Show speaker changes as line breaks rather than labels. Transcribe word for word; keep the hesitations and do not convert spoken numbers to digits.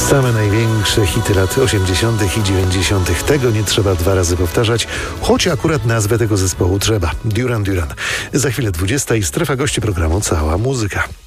Same największe hity lat osiemdziesiątych i dziewięćdziesiątych. Tego nie trzeba dwa razy powtarzać, choć akurat nazwę tego zespołu trzeba. Duran Duran. Za chwilę dwudziesta i strefa gości programu Cała Muzyka.